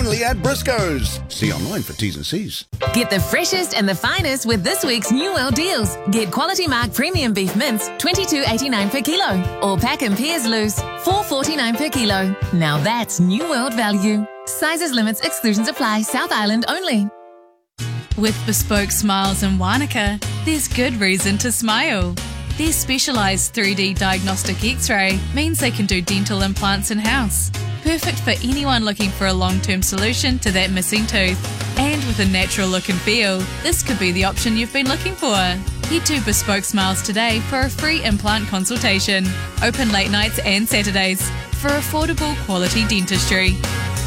only at Briscoe's. See online for T's and C's. Get the freshest and the finest with this week's New World deals. Get Quality Mark Premium Beef Mince, $22.89 per kilo. Or Pack and Pears Loose, $4.49 per kilo. Now that's New World value. Sizes, limits, exclusions apply. South Island only. With Bespoke Smiles in Wanaka, there's good reason to smile. Their specialised 3D diagnostic X-ray means they can do dental implants in-house. Perfect for anyone looking for a long-term solution to that missing tooth. And with a natural look and feel, this could be the option you've been looking for. Head to Bespoke Smiles today for a free implant consultation. Open late nights and Saturdays for affordable quality dentistry.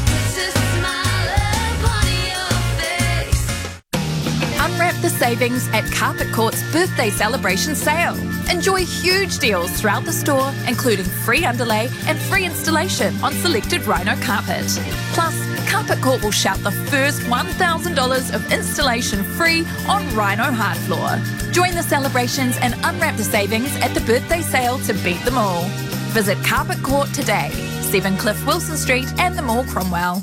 Unwrap the savings at Carpet Court's birthday celebration sale. Enjoy huge deals throughout the store, including free underlay and free installation on selected Rhino carpet. Plus, Carpet Court will shout the first $1,000 of installation free on Rhino hard floor. Join the celebrations and unwrap the savings at the birthday sale to beat them all. Visit Carpet Court today, 7 Cliff Wilson Street and the Mall Cromwell.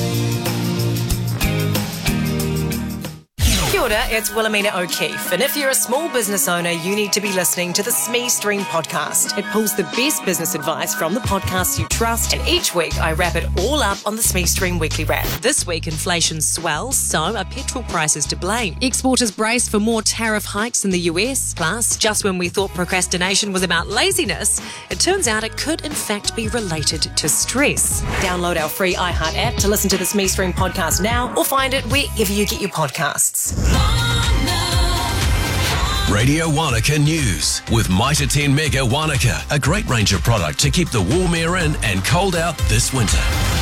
Kia ora, it's Wilhelmina O'Keefe, and if you're a small business owner, you need to be listening to the SME Stream podcast. It pulls the best business advice from the podcasts you trust, and each week I wrap it all up on the SME Stream Weekly Wrap. This week, inflation swells, so are petrol prices to blame? Exporters brace for more tariff hikes in the US. Plus, just when we thought procrastination was about laziness, it turns out it could in fact be related to stress. Download our free iHeart app to listen to the SME Stream podcast now, or find it wherever you get your podcasts. Radio Wanaka News with Mitre 10 Mega Wanaka, a great range of product to keep the warm air in and cold out this winter.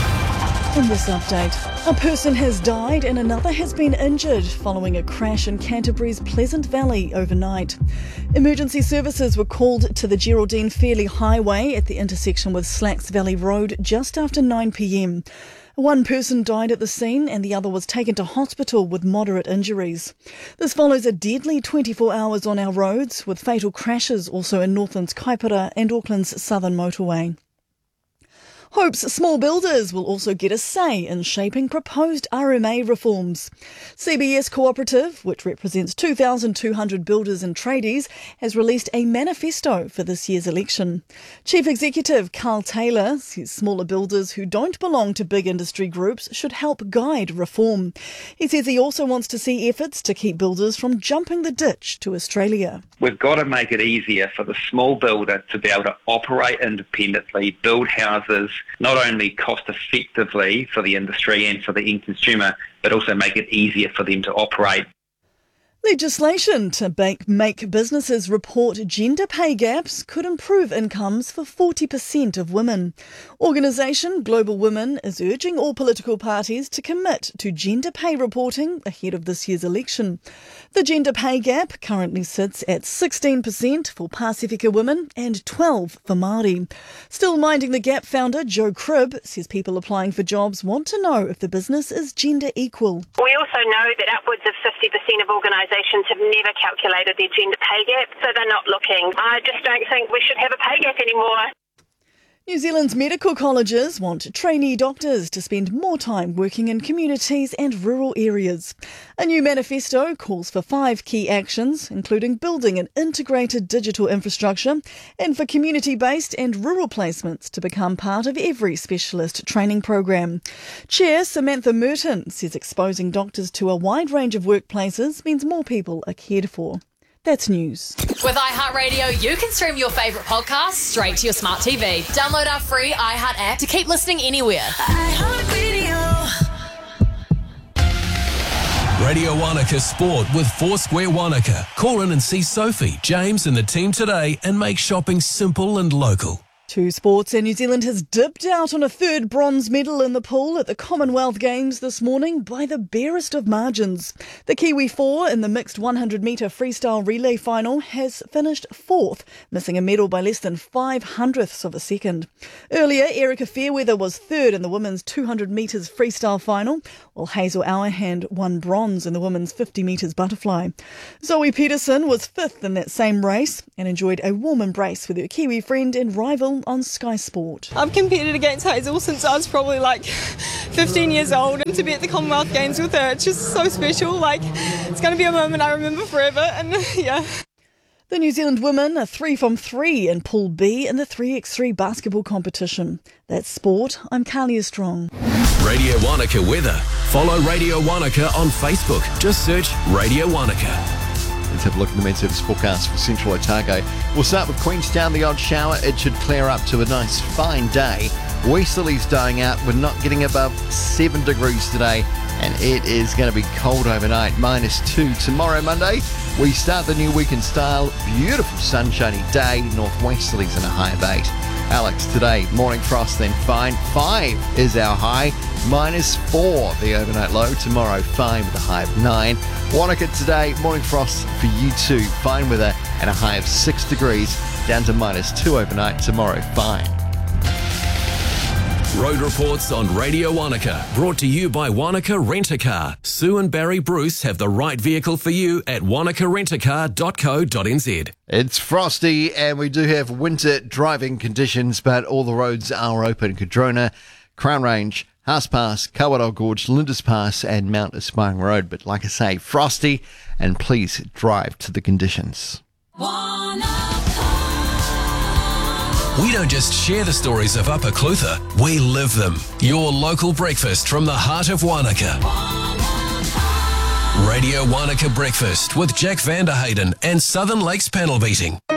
In this update, a person has died and another has been injured following a crash in Canterbury's Pleasant Valley overnight. Emergency services were called to the Geraldine Fairley Highway at the intersection with Slacks Valley Road just after 9 p.m. One person died at the scene and the other was taken to hospital with moderate injuries. This follows a deadly 24 hours on our roads, with fatal crashes also in Northland's Kaipara and Auckland's Southern Motorway. Hope's small builders will also get a say in shaping proposed RMA reforms. CBS Cooperative, which represents 2,200 builders and tradies, has released a manifesto for this year's election. Chief Executive Carl Taylor says smaller builders who don't belong to big industry groups should help guide reform. He says he also wants to see efforts to keep builders from jumping the ditch to Australia. We've got to make it easier for the small builder to be able to operate independently, build houses, not only cost effectively for the industry and for the end consumer, but also make it easier for them to operate. Legislation to make businesses report gender pay gaps could improve incomes for 40% of women. Organisation Global Women is urging all political parties to commit to gender pay reporting ahead of this year's election. The gender pay gap currently sits at 16% for Pasifika women and 12% for Māori. Still Minding the Gap founder Joe Cribb says people applying for jobs want to know if the business is gender equal. We also know that upwards of 50% of organisations have never calculated their gender pay gap, so they're not looking. I just don't think we should have a pay gap anymore. New Zealand's medical colleges want trainee doctors to spend more time working in communities and rural areas. A new manifesto calls for 5 key actions, including building an integrated digital infrastructure and for community-based and rural placements to become part of every specialist training program. Chair Samantha Merton says exposing doctors to a wide range of workplaces means more people are cared for. That's news. With iHeartRadio, you can stream your favourite podcasts straight to your smart TV. Download our free iHeart app to keep listening anywhere. Radio Wanaka Sport with Foursquare Wanaka. Call in and see Sophie, James and the team today and make shopping simple and local. To sports, and New Zealand has dipped out on a third bronze medal in the pool at the Commonwealth Games this morning by the barest of margins. The Kiwi 4 in the mixed 100-metre freestyle relay final has finished 4th, missing a medal by less than 0.05 of a second. Earlier, Erica Fairweather was 3rd in the women's 200 metres freestyle final, while Hazel Auerhand won bronze in the women's 50 metres butterfly. Zoe Peterson was 5th in that same race and enjoyed a warm embrace with her Kiwi friend and rival on Sky Sport. I've competed against Hazel since I was probably like 15 years old, and to be at the Commonwealth Games with her, it's just so special. Like, it's going to be a moment I remember forever, and yeah. The New Zealand women are 3 from 3 in Pool B in the 3x3 basketball competition. That's sport. I'm Carlia Strong. Radio Wanaka weather. Follow Radio Wanaka on Facebook. Just search Radio Wanaka. Let's have a look at the Med-Service forecast for Central Otago. We'll start with Queenstown, the odd shower. It should clear up to a nice fine day. Westerlies dying out. We're not getting above 7 degrees today, and it is going to be cold overnight, -2 tomorrow, Monday. We start the new week in style. Beautiful sunshiny day, northwesterlies and a high of 8. Alex, today, morning frost, then fine. 5 is our high, -4 the overnight low. Tomorrow, 5 with a high of 9. Wanaka today, morning frost for you too. Fine weather and a high of 6 degrees, down to -2 overnight. Tomorrow, fine. Road reports on Radio Wanaka, brought to you by Wanaka Rent-A-Car. Sue and Barry Bruce have the right vehicle for you at wanakarentacar.co.nz. It's frosty and we do have winter driving conditions, but all the roads are open. Cardrona, Crown Range, Haas Pass, Kawarau Gorge, Lindis Pass and Mount Aspiring Road. But like I say, frosty, and please drive to the conditions. We don't just share the stories of Upper Clutha, we live them. Your local breakfast from the heart of Wanaka. Radio Wanaka Breakfast with Jack Vanderhayden and Southern Lakes Panel Beating.